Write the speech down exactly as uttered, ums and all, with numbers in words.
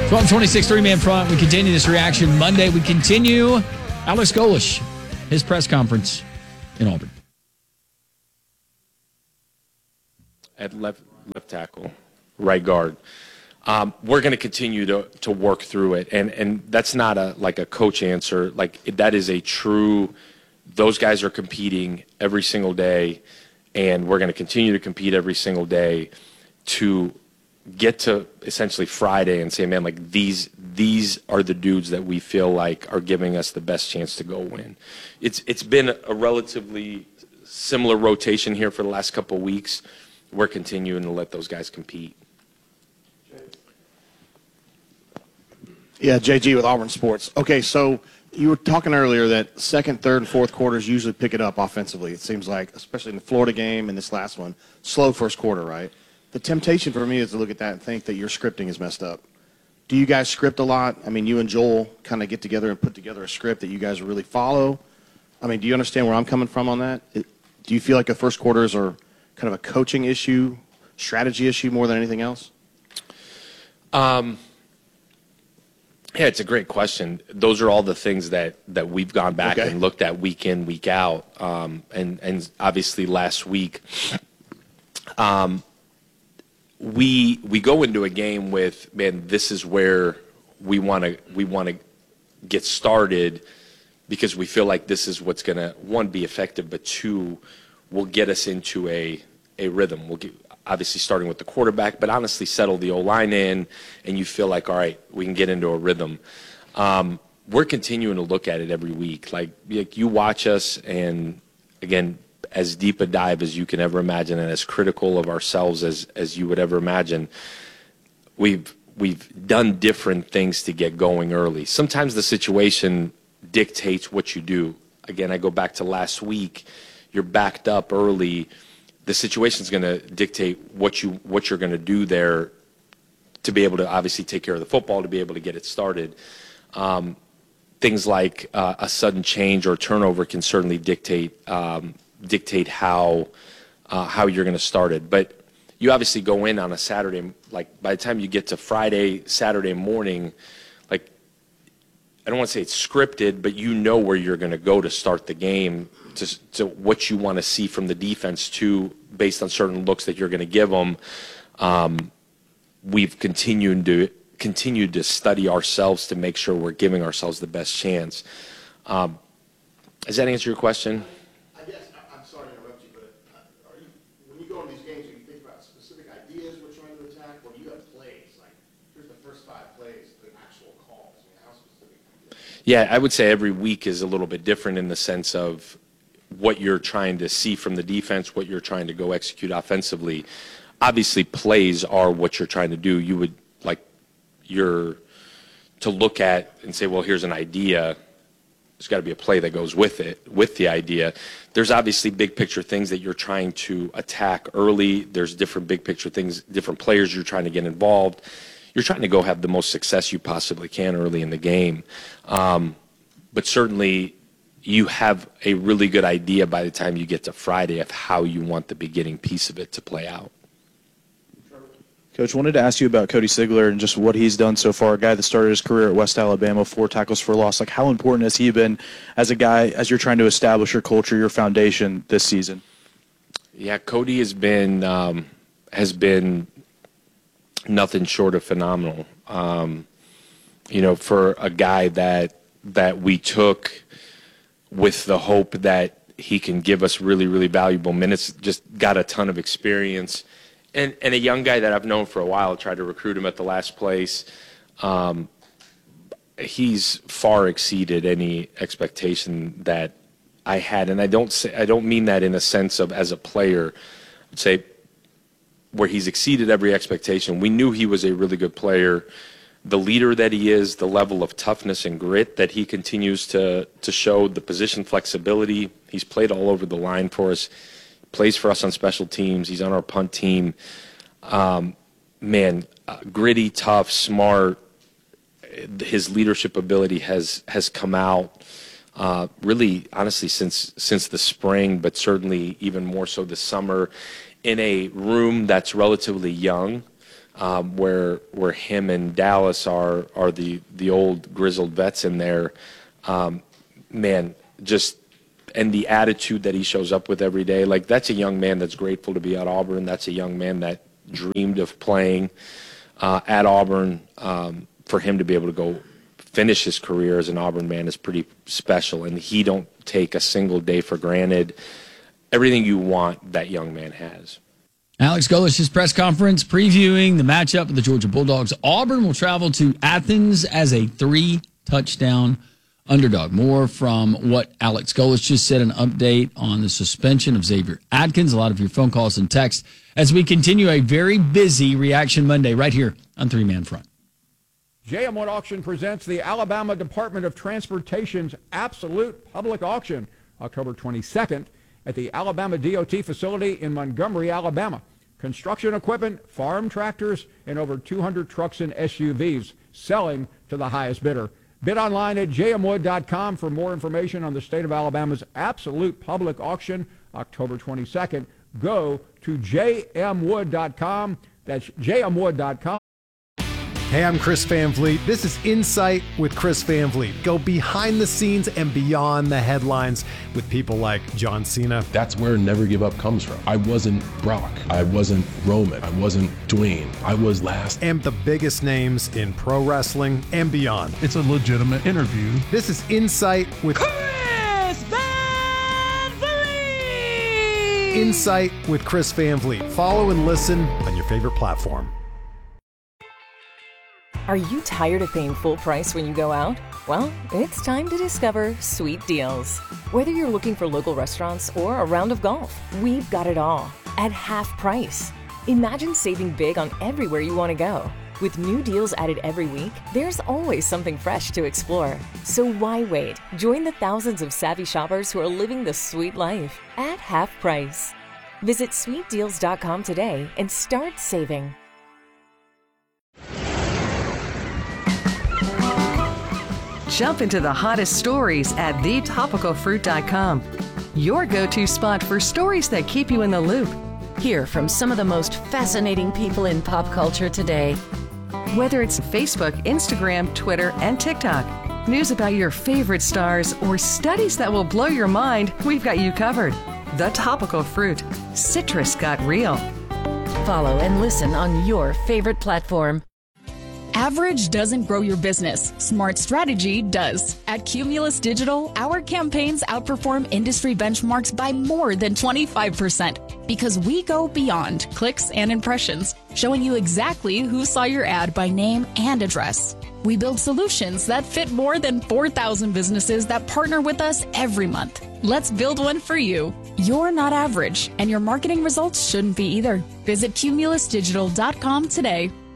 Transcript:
twelve twenty-six, three-man front. We continue this reaction Monday. We continue Alex Golesh, his press conference in Auburn. At left left tackle, right guard. Um, we're going to continue to to work through it, and and that's not a like a coach answer. Like that is a true. Those guys are competing every single day, and we're going to continue to compete every single day to get to essentially Friday and say, man, like these these are the dudes that we feel like are giving us the best chance to go win. It's it's been a relatively similar rotation here for the last couple of weeks. We're continuing to let those guys compete. Yeah, J G with Auburn Sports. Okay, so you were talking earlier that second, third, and fourth quarters usually pick it up offensively. It seems like, especially in the Florida game and this last one, slow first quarter, right? The temptation for me is to look at that and think that your scripting is messed up. Do you guys script a lot? I mean, you and Joel kind of get together and put together a script that you guys really follow. I mean, do you understand where I'm coming from on that? It, do you feel like the first quarters are kind of a coaching issue, strategy issue more than anything else? Um. Yeah, it's a great question. Those are all the things that, that we've gone back okay. and looked at week in, week out. Um, and, and obviously last week, um, we we go into a game with, man, this is where we want to we want to get started because we feel like this is what's going to, one, be effective, but two, will get us into a, a rhythm. We'll get, obviously starting with the quarterback, but honestly settle the O-line in, and you feel like, all right, we can get into a rhythm. Um, we're continuing to look at it every week. Like, like you watch us, and again, as deep a dive as you can ever imagine, and as critical of ourselves as as you would ever imagine, we've we've done different things to get going early. Sometimes the situation dictates what you do. Again, I go back to last week. You're backed up early. The situation is going to dictate what you what you're going to do there to be able to obviously take care of the football, to be able to get it started. Um, things like uh, a sudden change or turnover can certainly dictate um, dictate how uh, how you're going to start it. But you obviously go in on a Saturday. Like by the time you get to Friday, Saturday morning, like I don't want to say it's scripted, but you know where you're going to go to start the game. To, to what you want to see from the defense, to based on certain looks that you're going to give them. Um, we've continued to continued to study ourselves to make sure we're giving ourselves the best chance. Um, does that answer your question? I guess I'm sorry to interrupt you, but are you, when you go in these games, do you think about specific ideas we're trying to attack, or do you have plays like here's the first five plays, the actual calls? I mean, how specific? Yeah, I would say every week is a little bit different in the sense of what you're trying to see from the defense, what you're trying to go execute offensively. Obviously, plays are what you're trying to do. You would like you're to look at and say, well, here's an idea. There's got to be a play that goes with it, with the idea. There's obviously big picture things that you're trying to attack early. There's different big picture things, different players you're trying to get involved. You're trying to go have the most success you possibly can early in the game. Um, but certainly, you have a really good idea by the time you get to Friday of how you want the beginning piece of it to play out. Coach, wanted to ask you about Cody Sigler and just what he's done so far. A guy that started his career at West Alabama, four tackles for loss. Like, how important has he been as a guy as you're trying to establish your culture, your foundation this season? Yeah, Cody has been um, has been nothing short of phenomenal. Um, you know, for a guy that that we took with the hope that he can give us really, really valuable minutes, just got a ton of experience. And and a young guy that I've known for a while, tried to recruit him at the last place. Um, he's far exceeded any expectation that I had. And I don't say, I don't mean that in a sense of as a player. I'd say where he's exceeded every expectation. We knew he was a really good player. The leader that he is, the level of toughness and grit that he continues to to show, the position flexibility. He's played all over the line for us. He plays for us on special teams. He's on our punt team. Um, man, uh, gritty, tough, smart. His leadership ability has has come out uh, really, honestly, since since the spring, but certainly even more so this summer, in a room that's relatively young. um, where where him and Dallas are are the the old grizzled vets in there. Um, man, just and the attitude that he shows up with every day, like that's a young man that's grateful to be at Auburn. That's a young man that dreamed of playing uh, at Auburn. Um, for him to be able to go finish his career as an Auburn man is pretty special, and he don't take a single day for granted. Everything you want, that young man has. Alex Golish's press conference previewing the matchup with the Georgia Bulldogs. Auburn will travel to Athens as a three-touchdown underdog. More from what Alex Golish just said, an update on the suspension of Xavier Atkins. A lot of your phone calls and texts as we continue a very busy Reaction Monday right here on Three Man Front. J M Wood Auction presents the Alabama Department of Transportation's Absolute Public Auction, October twenty-second, at the Alabama D O T facility in Montgomery, Alabama. Construction equipment, farm tractors, and over two hundred trucks and S U Vs selling to the highest bidder. Bid online at j m wood dot com for more information on the state of Alabama's Absolute Public Auction, October twenty-second. Go to j m wood dot com. That's j m wood dot com. Hey, I'm Chris Van Vliet. This is Insight with Chris Van Vliet. Go behind the scenes and beyond the headlines with people like John Cena. That's where Never Give Up comes from. I wasn't Brock. I wasn't Roman. I wasn't Dwayne. I was last. And the biggest names in pro wrestling and beyond. It's a legitimate interview. This is Insight with Chris Van Vliet. Insight with Chris Van Vliet. Follow and listen on your favorite platform. Are you tired of paying full price when you go out? Well, it's time to discover Sweet Deals. Whether you're looking for local restaurants or a round of golf, we've got it all at half price. Imagine saving big on everywhere you want to go. With new deals added every week, there's always something fresh to explore. So why wait? Join the thousands of savvy shoppers who are living the sweet life at half price. Visit sweet deals dot com today and start saving. Jump into the hottest stories at the topical fruit dot com. Your go-to spot for stories that keep you in the loop. Hear from some of the most fascinating people in pop culture today. Whether it's Facebook, Instagram, Twitter, and TikTok, news about your favorite stars, or studies that will blow your mind, we've got you covered. The Topical Fruit. Citrus got real. Follow and listen on your favorite platform. Average doesn't grow your business. Smart strategy does. At Cumulus Digital, our campaigns outperform industry benchmarks by more than twenty-five percent because we go beyond clicks and impressions, showing you exactly who saw your ad by name and address. We build solutions that fit more than four thousand businesses that partner with us every month. Let's build one for you. You're not average, and your marketing results shouldn't be either. Visit cumulus digital dot com today.